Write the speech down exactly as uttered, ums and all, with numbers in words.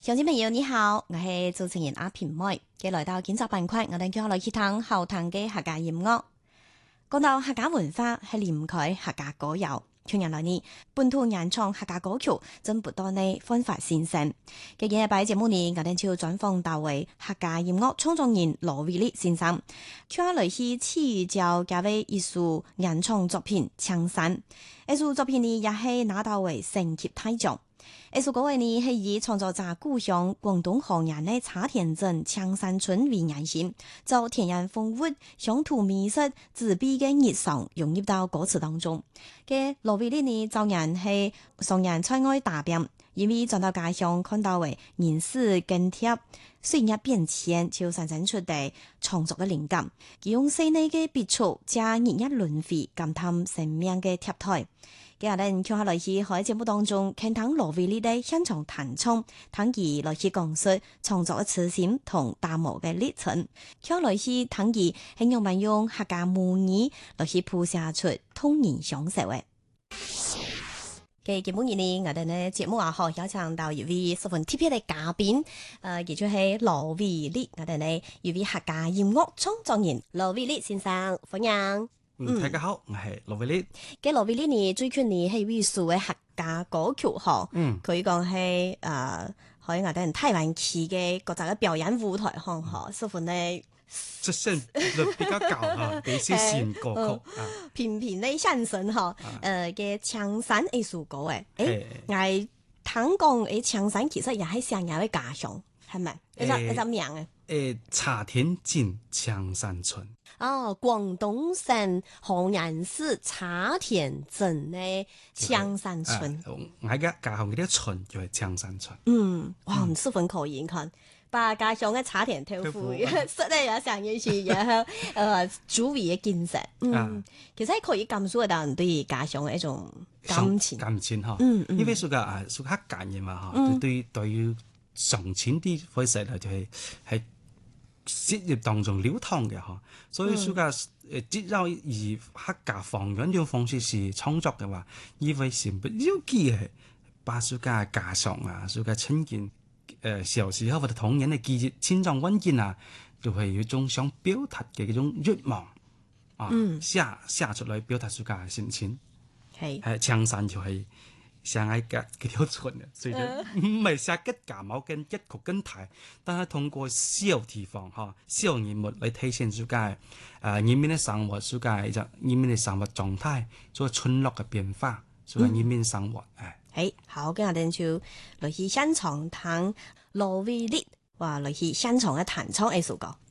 鄉親朋友你好，我係主持人阿平妹，嘅來到檢察板塊，我哋叫來去聽後堂嘅客家音樂。講到客家文化係離唔開客家歌謠，近年來呢，本土原創客家歌曲真不斷地煥發新生。嘅今日擺節目呢，我哋就專訪到位客家音樂創作人羅偉力先生，佢來去賜教嘅位一首原創作品《青山》，呢首作品呢也係拿到為省級大獎。呢首歌曲呢係以創作者故鄉廣東河源的茶田鎮青山村為原型，就田園風物、鄉土美食、自卑嘅日常融入到歌詞當中。嘅羅偉力呢，早年係常年在外打拼，因為轉到家鄉看到嘅人事更迭、歲月變遷，就產生出地創作嘅靈感。佢用細膩嘅筆觸，加日日輪迴，感嘆生命嘅貼台。今日咧，跳下來去喺節目當中，傾聽羅偉力嘅現場彈唱，聽佢來去講述創作嘅初心同打磨嘅歷程。跳下來去聽佢係用運用客家母語來去譜寫出通言相識嘅。嘅節目呢，我哋呢節目啊，可邀請到一位十分特別嘅嘉賓，誒、呃，佢就係羅偉力，我哋呢一位客家音樂創作人羅偉力先生，歡迎。 嗯，大家好，我係羅偉力。 嘅羅偉力呢，最近呢係一位數位客家歌曲嗬，嗯，佢講係誒，可以我哋台灣區嘅各大嘅表演舞台項嗬，十分呢出聲率比較高啊，比少線歌曲啊， 偏偏呢相聲嗬，誒嘅青山呢首歌誒，誒，我聽講誒青山其實也係成日嘅家鄉，係咪？一隻一隻名嘅。 誒，茶田鎮青山村。 哦，廣東省河源市茶田鎮嘅青山村。 我嘅家鄉嗰啲村就係青山村。 嗯，哇，十分可以看。把家鄉嘅茶田豆腐，實在也上一次，然後誒煮味嘅建設。嗯，其實可以感受到人對家鄉嘅一種感情。 感情嚇， 嗯嗯， 因為屬個啊屬客家嘅嘛嚇，對對於上淺啲方式咧就係係職業當中流淌嘅嗬，所以暑假誒節奏以客家方言嘅方式是創作嘅話，以為是不要記嘅，把暑假家常啊、暑假親近誒小時候或者童年嘅記憶、千狀溫件啊，就係一種想表達嘅嗰種慾望啊，寫寫出來表達暑假嘅心情。係係青山就係。上愛嘅幾條村啊，所以唔係寫吉家冇跟一曲跟大，但係通過小地方嚇、小人物嚟體現暑假誒人民嘅生活，暑假就人民嘅生活狀態，做村落嘅變化，做人民生活誒。係、 嗯，好，今日哋就嚟去現場聽羅偉力話嚟去現場嘅彈唱呢首歌。